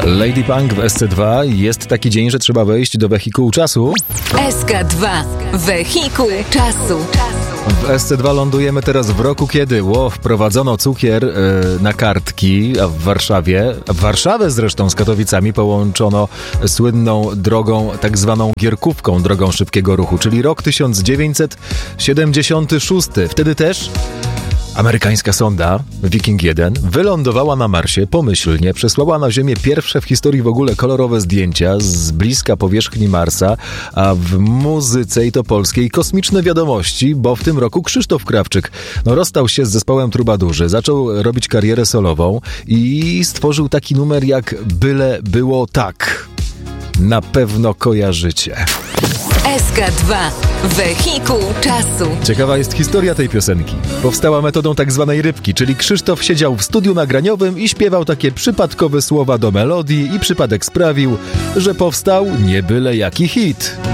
Lady Punk w SC2. Jest taki dzień, że trzeba wejść do wehikułu czasu. SK2. Wehikuł czasu. W SC2 lądujemy teraz w roku, kiedy wprowadzono cukier na kartki, a w Warszawę zresztą z Katowicami połączono słynną drogą, tak zwaną gierkówką, drogą szybkiego ruchu, czyli rok 1976. Wtedy też amerykańska sonda Viking 1 wylądowała na Marsie pomyślnie, przesłała na Ziemię pierwsze w historii w ogóle kolorowe zdjęcia z bliska powierzchni Marsa, a w muzyce i to polskiej kosmiczne wiadomości, bo w tym roku Krzysztof Krawczyk rozstał się z zespołem Trubadurzy, zaczął robić karierę solową i stworzył taki numer jak Byle było tak. Na pewno kojarzycie. SK2. Wehikuł czasu. Ciekawa jest historia tej piosenki. Powstała metodą tak zwanej rybki, czyli Krzysztof siedział w studiu nagraniowym i śpiewał takie przypadkowe słowa do melodii i przypadek sprawił, że powstał nie byle jaki hit.